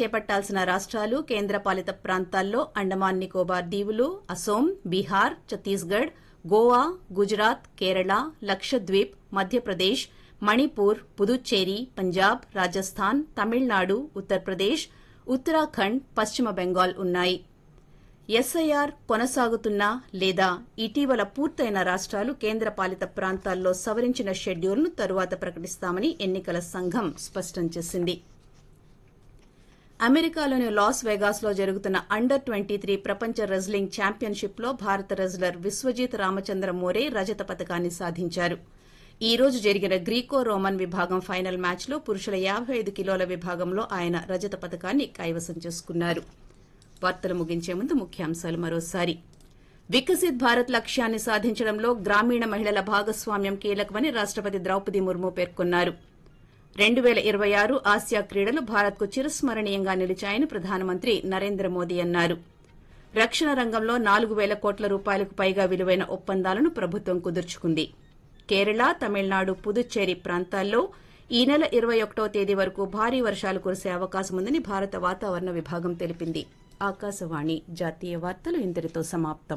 చేపట్టాల్సిన రాష్ట్రాలు కేంద్రపాలిత ప్రాంతాల్లో అండమాన్ నికోబార్ దీవులు అసోం బీహార్ ఛత్తీస్గఢ్ గోవా గుజరాత్ కేరళ లక్షద్వీప్ మధ్యప్రదేశ్ మణిపూర్ పుదుచ్చేరి పంజాబ్ రాజస్థాన్ తమిళనాడు ఉత్తరప్రదేశ్ ఉత్తరాఖండ్ పశ్చిమ బెంగాల్ ఉన్నాయి. ఎస్ఐఆర్ కొనసాగుతున్న లేదా ఇటీవల పూర్తయిన రాష్ట్రాలు కేంద్రపాలిత ప్రాంతాల్లో సవరించిన షెడ్యూల్ను తరువాత ప్రకటిస్తామని ఎన్నికల సంఘం స్పష్టం చేసింది. అమెరికాలోని లాస్ వెగాస్లో జరుగుతున్న అండర్ 23 ప్రపంచ రెజ్లింగ్ ఛాంపియన్షిప్లో భారత రెజ్లర్ విశ్వజిత్ రామచంద్ర మోరే రజత పతకాన్ని సాధించారు. ఈ రోజు జరిగిన గ్రీకో రోమన్ విభాగం ఫైనల్ మ్యాచ్లో పురుషుల 55 కిలోల విభాగంలో ఆయన రజత పతకాన్ని కైవసం చేసుకున్నారు. వార్తలు ముగించే ముందు ముఖ్యాంశాలు మరోసారి. వికసిత్ భారత్ లక్ష్యాన్ని సాధించడంలో గ్రామీణ మహిళల భాగస్వామ్యం కీలకమని రాష్టపతి ద్రౌపది ముర్ము పేర్కొన్నారు. 2026 ఆసియా క్రీడలు భారత్కు చిరస్మరణీయంగా నిలిచాయని ప్రధానమంత్రి నరేంద్ర మోదీ అన్నారు. రక్షణ రంగంలో 4,000 కోట్ల రూపాయలకు పైగా విలువైన ఒప్పందాలను ప్రభుత్వం కుదుర్చుకుంది. కేరళ తమిళనాడు పుదుచ్చేరి ప్రాంతాల్లో ఈ నెల 21వ తేదీ వరకు భారీ వర్షాలు కురిసే అవకాశముందని భారత వాతావరణ విభాగం తెలిపింది. ఆకాశవాణి జాతీయ వార్తలు ఇంతటితో సమాప్తం.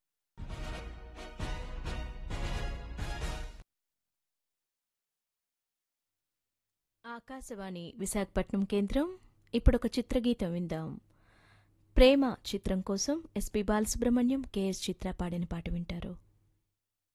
ఆకాశవాణి విశాఖపట్నం కేంద్రం. ఇప్పుడొక చిత్రగీతం విందాం. ప్రేమ చిత్రం కోసం ఎస్పి బాలసుబ్రహ్మణ్యం, కెఎస్ చిత్ర పాడిన పాట వింటారు.